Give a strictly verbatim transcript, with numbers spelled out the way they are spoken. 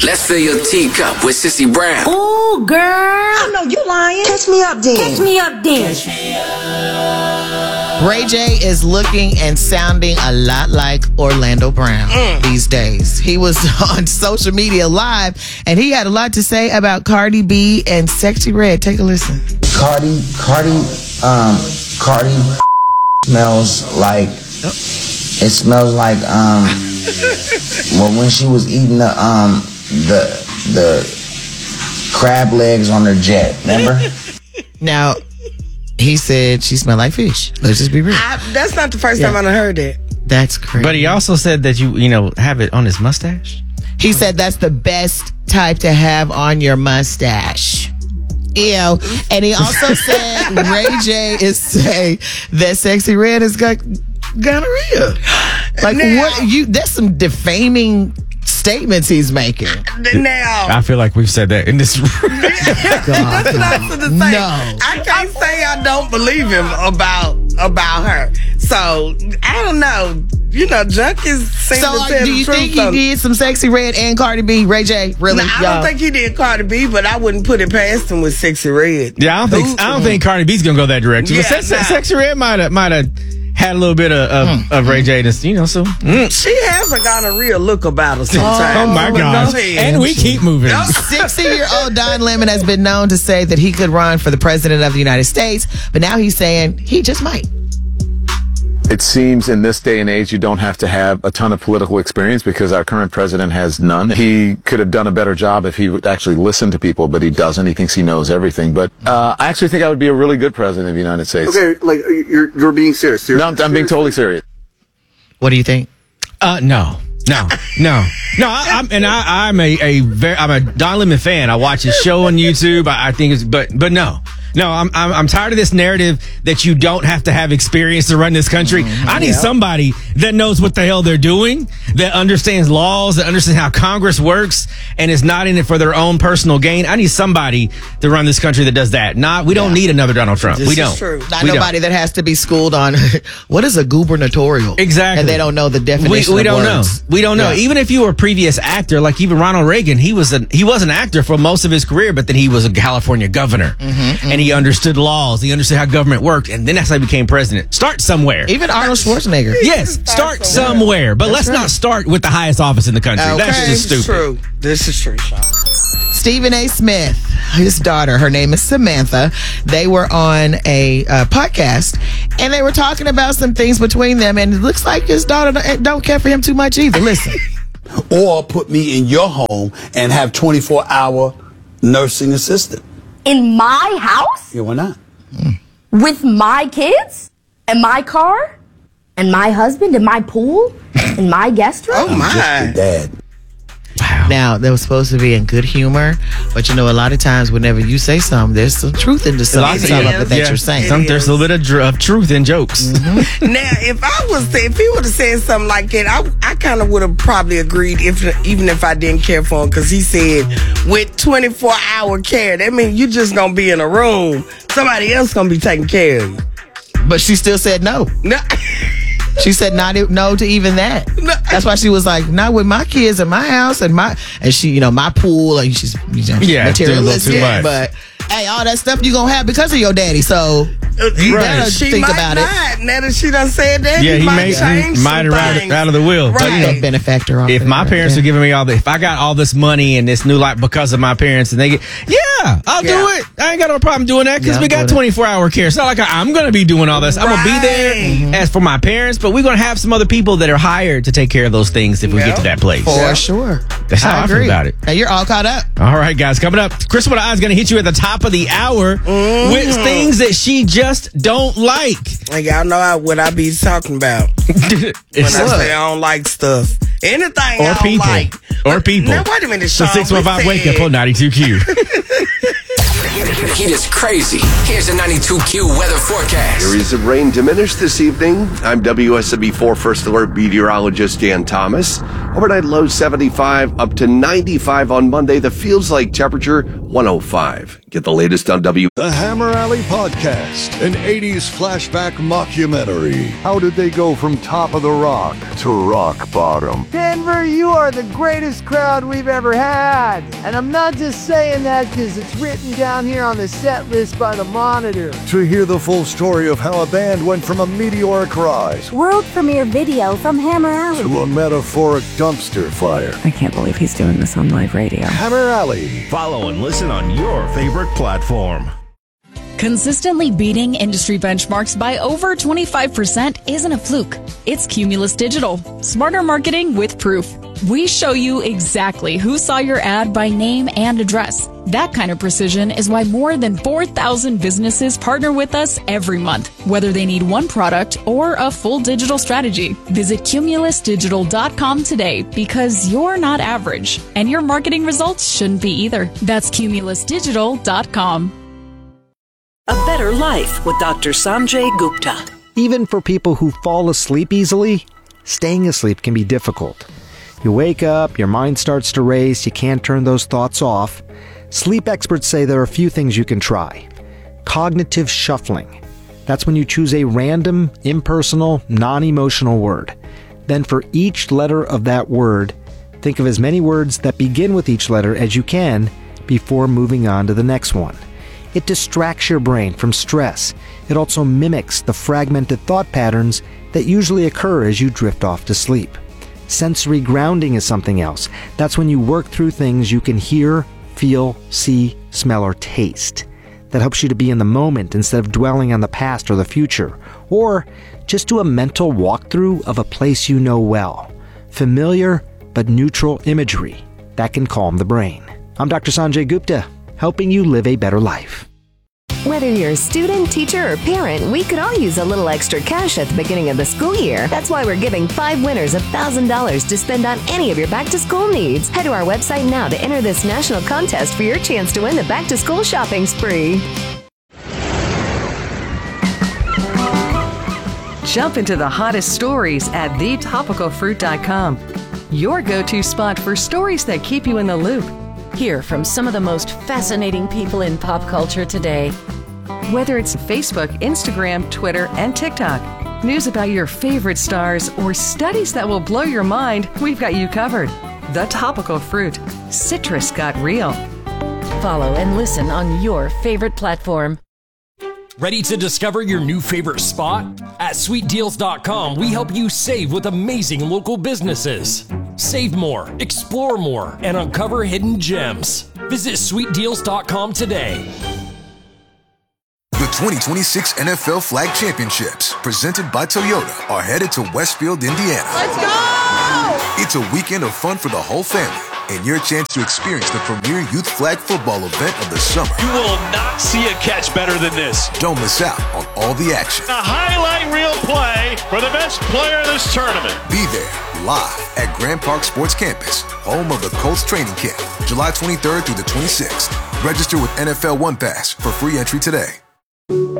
Let's fill your teacup with Sissy Brown. Ooh, girl. I know you lying. Catch me up then. Catch me up then. Catch me up. Ray J is looking and sounding a lot like Orlando Brown mm. these days. He was on social media live, and he had a lot to say about Cardi B and Sexy Red. Take a listen. Cardi, Cardi, um, Cardi smells like, oh. it smells like, um, well, when she was eating the, um, the, the crab legs on her jet, remember? Now, he said she smelled like fish. Let's just be real. I, that's not the first yeah. time I heard that. That's crazy. But he also said that you, you know, have it on his mustache. He said that's the best type to have on your mustache. Ew. And he also said Ray J is saying that Sexy Red has got gonorrhea. Like, now, what? You? That's some defaming statements he's making. Now, I feel like we've said that in this room. That's not to say. No. I can't say I don't believe him about about her. So I don't know. You know, junkies seem so, to uh, tell do you the think truth. he did some Sexy Red and Cardi B? Ray J, really? No, I y'all? don't think he did Cardi B, but I wouldn't put it past him with Sexy Red. Yeah, I don't think I don't think Cardi B's gonna go that direction. Yeah, but Se- nah. Sexy Red might have might have had a little bit of of, mm. of Ray J. This, you know, so mm. she has a gonorrhea look about her sometimes. Oh my gosh! And we keep moving. sixty-year-old Don Lemon has been known to say that he could run for the president of the United States, but now he's saying he just might. It seems in this day and age you don't have to have a ton of political experience because our current president has none. He could have done a better job if he would actually listen to people, but he doesn't. He thinks he knows everything. But uh, I actually think I would be a really good president of the United States. Okay, like you're you're being serious. serious no, I'm, I'm being totally serious. What do you think? Uh, no. No, no, no. I, I'm and I, I'm a, a very I'm a Don Lemon fan. I watch his show on YouTube. I, I think it's but but no. No, I'm, I'm I'm tired of this narrative that you don't have to have experience to run this country. Mm-hmm. I need yep. somebody that knows what the hell they're doing, that understands laws, that understands how Congress works, and is not in it for their own personal gain. I need somebody to run this country that does that. Not we don't yeah. need another Donald Trump. This we don't. Is true. Not we nobody don't. that has to be schooled on what is a gubernatorial. Exactly. And they don't know the definition. We, we of don't words. know. We don't know. Yeah. Even if you were a previous actor, like even Ronald Reagan, he was a he was an actor for most of his career, but then he was a California governor, mm-hmm, mm-hmm. and he understood law. He understood how government worked, and then that's how he became president. Start somewhere. Even Arnold Schwarzenegger. Yes, start somewhere, but that's let's right. not start with the highest office in the country. Okay. That's just this stupid. Is true. This is true, Sean. Stephen A. Smith, his daughter, her name is Samantha. They were on a uh, podcast, and they were talking about some things between them, and it looks like his daughter don't, don't care for him too much either. Listen. Or put me in your home and have twenty-four hour nursing assistant. In my house? Yeah, why not? Mm. With my kids? And my car? And my husband? And my pool? And my guest room? Oh, my. Just your dad. Wow. Now, they were supposed to be in good humor, but you know, a lot of times whenever you say something, there's some truth into some, some yeah, of it that yeah. you're saying. Some, there's a little bit of, dr- of truth in jokes. Mm-hmm. Now, if I was, if he would have said something like that, I, I kind of would have probably agreed, if even if I didn't care for him, because he said with twenty-four hour care, that means you just gonna be in a room, somebody else gonna be taking care of you. But she still said no. No. She said not no to even that. No. That's why she was like, not with my kids in my house and my and she, you know, my pool, and she's you know, yeah, materialistic, too much. but hey, all that stuff you gonna have because of your daddy. So you right. better She think might about not. it. Now that she done said that, Yeah, he, he might may change he might have some out, out of the will. Right. But you know, A benefactor. Off if of my it, parents yeah. are giving me all the, if I got all this money and this new life because of my parents, and they get, yeah, I'll Yeah. do it. I ain't got no problem doing that because Yeah, we got I'll do it. twenty-four hour care. It's not like I, I'm going to be doing all this. I'm going to be there Right. as for my parents, but we're going to have some other people that are hired to take care of those things if we Yeah. get to that place. For Yeah. sure. That's how I feel agree. about it. Hey, you're all caught up. All right, guys, coming up, Chris What I is going to hit you at the top of the hour Mm-hmm. with things that she just don't like. And y'all know I, what I be talking about when It's I what? say I don't like stuff. Anything I Or don't people. like. Or people. Now, wait a minute, So Sean. six one five we wake up said- on ninety-two Q. The heat is crazy. Here's the ninety-two Q weather forecast. Areas of rain diminished this evening. I'm W S M E four First Alert meteorologist Dan Thomas. Overnight low seventy-five, up to ninety-five on Monday. The feels like temperature one oh five. Get the latest on W. The Hammer Alley Podcast, an eighties flashback mockumentary. How did they go from top of the rock to rock bottom? Denver, you are the greatest crowd we've ever had. And I'm not just saying that because it's written down here on the set list by the Monitor. To hear the full story of how a band went from a meteoric rise world premiere video from Hammer Alley to a metaphoric dumpster fire. I can't believe he's doing this on live radio. Hammer Alley. Follow and listen on your favorite platform. Consistently beating industry benchmarks by over twenty-five percent isn't a fluke. It's Cumulus Digital. Smarter marketing with proof. We show you exactly who saw your ad by name and address. That kind of precision is why more than four thousand businesses partner with us every month, whether they need one product or a full digital strategy. Visit cumulus digital dot com today because you're not average, and your marketing results shouldn't be either. That's cumulus digital dot com. A Better Life with Doctor Sanjay Gupta. Even for people who fall asleep easily, staying asleep can be difficult. You wake up, your mind starts to race, you can't turn those thoughts off. Sleep experts say there are a few things you can try. Cognitive shuffling. That's when you choose a random, impersonal, non-emotional word. Then for each letter of that word, think of as many words that begin with each letter as you can before moving on to the next one. It distracts your brain from stress. It also mimics the fragmented thought patterns that usually occur as you drift off to sleep. Sensory grounding is something else. That's when you work through things you can hear, feel, see, smell, or taste. That helps you to be in the moment instead of dwelling on the past or the future. Or just do a mental walkthrough of a place you know well. Familiar but neutral imagery. That can calm the brain. I'm Doctor Sanjay Gupta, helping you live a better life. Whether you're a student, teacher, or parent, we could all use a little extra cash at the beginning of the school year. That's why we're giving five winners one thousand dollars to spend on any of your back-to-school needs. Head to our website now to enter this national contest for your chance to win the back-to-school shopping spree. Jump into the hottest stories at the topical fruit dot com. Your go-to spot for stories that keep you in the loop. Hear from some of the most fascinating people in pop culture today. Whether it's Facebook, Instagram, Twitter, and TikTok, news about your favorite stars, or studies that will blow your mind, we've got you covered. The Topical Fruit. Citrus got real. Follow and listen on your favorite platform. Ready to discover your new favorite spot? At sweet deals dot com, we help you save with amazing local businesses. Save more, explore more, and uncover hidden gems. Visit sweet deals dot com today. The twenty twenty-six N F L Flag Championships, presented by Toyota, are headed to Westfield, Indiana. Let's go! It's a weekend of fun for the whole family, and your chance to experience the premier youth flag football event of the summer. You will not see a catch better than this. Don't miss out on all the action. A highlight reel play for the best player in this tournament. Be there, live at Grand Park Sports Campus, home of the Colts training camp, July twenty-third through the twenty-sixth. Register with N F L One Pass for free entry today.